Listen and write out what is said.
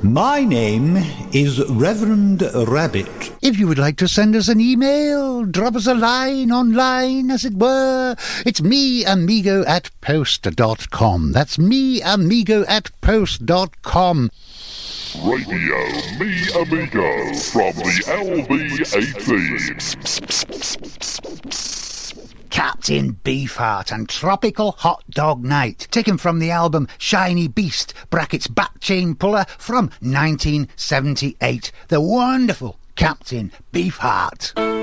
My name is Reverend Rabbit. If you would like to send us an email, drop us a line online, as it were, it's meamigo@post.com. That's meamigo@post.com. Radio Me Amigo from the LB18. Captain Beefheart and Tropical Hot Dog Night, taken from the album Shiny Beast, brackets Back Chain Puller from 1978. The wonderful Captain Beefheart.